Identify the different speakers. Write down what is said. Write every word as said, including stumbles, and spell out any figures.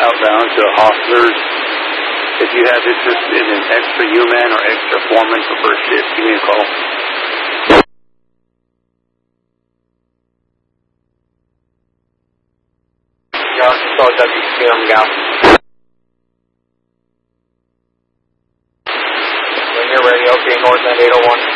Speaker 1: outbound to Hostler's. If you have interest in an extra U-man or extra foreman for first shift, give me a call.
Speaker 2: Arkansas W C M Gal. When you're ready, okay, north end eight oh one.